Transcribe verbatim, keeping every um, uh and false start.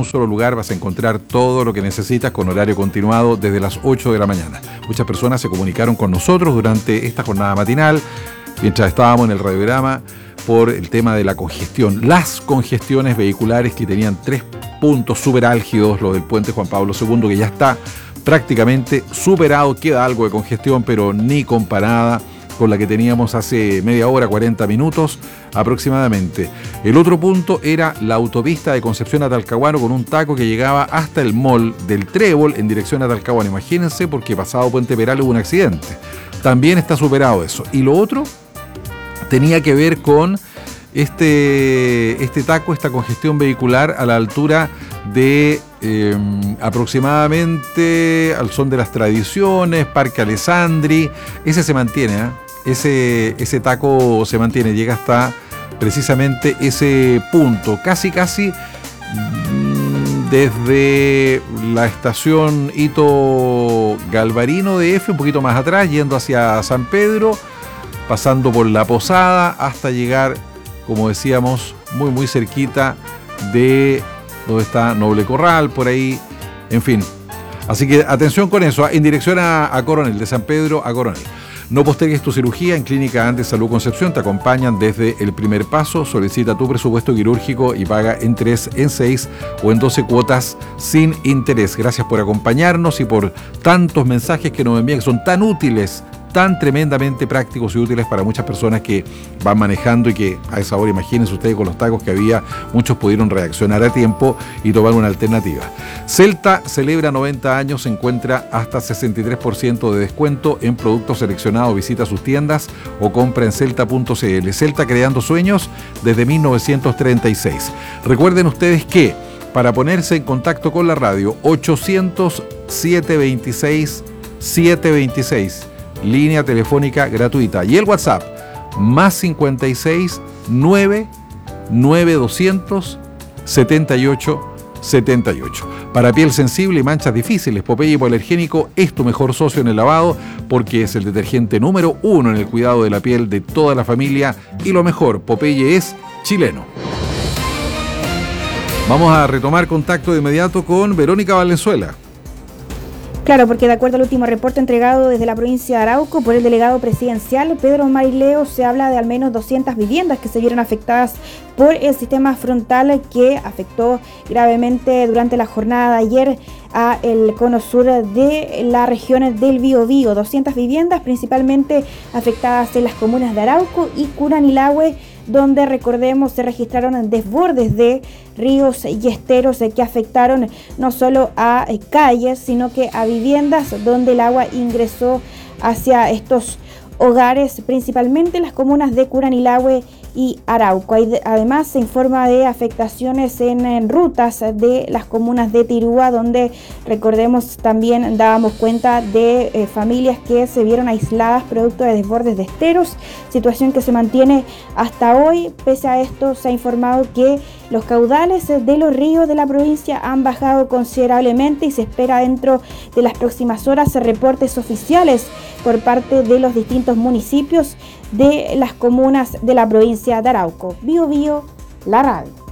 un solo lugar vas a encontrar todo lo que necesitas con horario continuado desde las ocho de la mañana. Muchas personas se comunicaron con nosotros durante esta jornada matinal, mientras estábamos en el radiograma, por el tema de la congestión. Las congestiones vehiculares que tenían tres puntos súper álgidos, lo del puente Juan Pablo segundo, que ya está prácticamente superado, queda algo de congestión, pero ni comparada con la que teníamos hace media hora, cuarenta minutos aproximadamente. El otro punto era la autopista de Concepción a Talcahuano, con un taco que llegaba hasta el mall del Trébol en dirección a Talcahuano. Imagínense, porque pasado Puente Peral hubo un accidente. También está superado eso. Y lo otro tenía que ver con este, este taco, esta congestión vehicular a la altura de eh, aproximadamente al son de las tradiciones, Parque Alessandri. Ese se mantiene, ¿eh? ese, ese taco se mantiene, llega hasta precisamente ese punto, casi casi mmm, desde la estación Hito Galvarino de F, un poquito más atrás, yendo hacia San Pedro, pasando por La Posada hasta llegar, como decíamos, muy muy cerquita de donde está Noble Corral, por ahí, en fin. Así que atención con eso, en dirección a, a Coronel, de San Pedro a Coronel. No postergues tu cirugía, en Clínica Andes Salud Concepción te acompañan desde el primer paso. Solicita tu presupuesto quirúrgico y paga en tres, en seis o en doce cuotas sin interés. Gracias por acompañarnos y por tantos mensajes que nos envían, que son tan útiles, tan tremendamente prácticos y útiles para muchas personas que van manejando y que a esa hora, imagínense ustedes con los tacos que había, muchos pudieron reaccionar a tiempo y tomar una alternativa. Celta celebra noventa años, se encuentra hasta sesenta y tres por ciento de descuento en productos seleccionados. Visita sus tiendas o compra en celta punto c l. Celta, creando sueños desde mil novecientos treinta y seis. Recuerden ustedes que para ponerse en contacto con la radio, ochocientos, setecientos veintiséis, setecientos veintiséis, línea telefónica gratuita, y el WhatsApp más cincuenta y seis, nueve, nueve, doscientos, setenta y ocho, setenta y ocho. Para piel sensible y manchas difíciles, Popeye Hipoalergénico es tu mejor socio en el lavado, porque es el detergente número uno en el cuidado de la piel de toda la familia, y lo mejor, Popeye es chileno. Vamos a retomar contacto de inmediato con Verónica Valenzuela. Claro, porque de acuerdo al último reporte entregado desde la provincia de Arauco por el delegado presidencial Pedro Marileo, se habla de al menos doscientas viviendas que se vieron afectadas por el sistema frontal que afectó gravemente durante la jornada de ayer a el cono sur de la región del Biobío. doscientas viviendas principalmente afectadas en las comunas de Arauco y Curanilahue, donde, recordemos, se registraron desbordes de ríos y esteros que afectaron no solo a calles, sino que a viviendas, donde el agua ingresó hacia estos hogares, principalmente en las comunas de Curanilahue y Arauco. Además, se informa de afectaciones en, en rutas de las comunas de Tirúa, donde, recordemos, también dábamos cuenta de eh, familias que se vieron aisladas producto de desbordes de esteros, situación que se mantiene hasta hoy. Pese a esto, se ha informado que los caudales de los ríos de la provincia han bajado considerablemente y se espera dentro de las próximas horas reportes oficiales por parte de los distintos municipios de las comunas de la provincia de Arauco. Bio Bio, la radio.